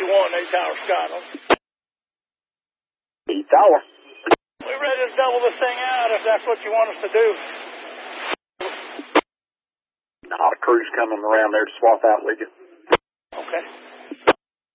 you want, 8-hour Scott? $8. We're ready to double this thing out if that's what you want us to do. Nah, the crew's coming around there to swap out with you. Okay.